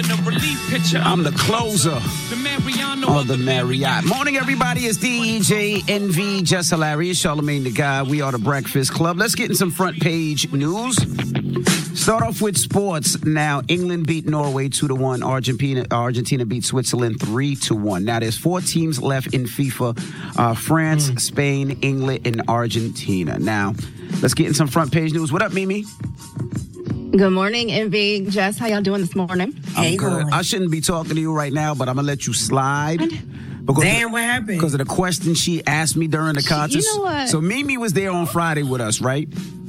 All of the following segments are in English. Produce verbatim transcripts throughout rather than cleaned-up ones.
I'm the closer of the Marriott. Morning, everybody. It's D J, N V, Just Hilarious, Charlamagne the Guy. We are the Breakfast Club. Let's get in some front page news. Start off with sports. Now, England beat Norway two to one. Argentina Argentina beat Switzerland three to one. Now, there's four teams left in FIFA. Uh, France, mm. Spain, England, and Argentina. Now, let's get in some front page news. What up, Mimi? Good morning, N V. Jess, how y'all doing this morning? I'm hey, good. I shouldn't be talking to you right now, but I'm going to let you slide. Because Damn, of, what happened? Because of the question she asked me during the contest. You know what? So Mimi was there on Friday with us, right?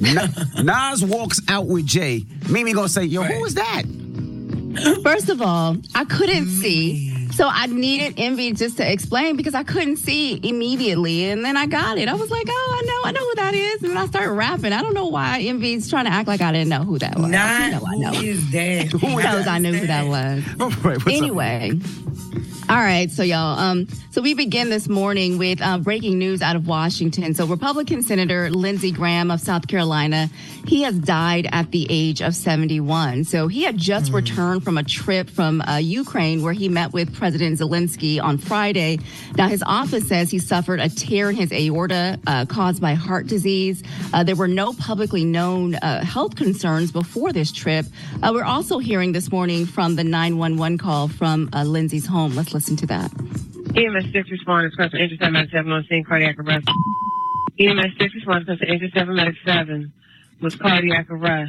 Nas walks out with Jay. Mimi going to say, yo, right. Who was that? First of all, I couldn't see. So I needed Envy just to explain because I couldn't see immediately. And then I got it. I was like, oh, I know. I know who that is. And then I started rapping. I don't know why Envy's trying to act like I didn't know who that was. Not you know, I know. Who is that? Who knows I knew who that was. Oh, right, anyway. Up? All right, so y'all, um, so we begin this morning with uh, breaking news out of Washington. So Republican Senator Lindsey Graham of South Carolina, he has died at the age of seventy-one. So he had just mm. returned from a trip from uh, Ukraine where he met with President Zelensky on Friday. Now, his office says he suffered a tear in his aorta uh, caused by heart disease. Uh, there were no publicly known uh, health concerns before this trip. Uh, we're also hearing this morning from the nine one one call from uh, Lindsey's home. Let's listen to that. E M S six responders, custom intercept medic seven on scene, cardiac arrest. E M S six responders, custom intercept medic seven was cardiac arrest.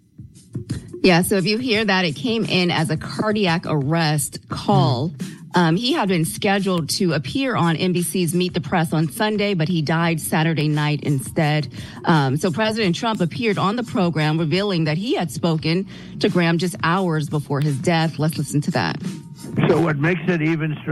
Yeah, so if you hear that, it came in as a cardiac arrest call. Um, he had been scheduled to appear on N B C's Meet the Press on Sunday, but he died Saturday night instead. Um, so President Trump appeared on the program, revealing that he had spoken to Graham just hours before his death. Let's listen to that. So what makes it even stranger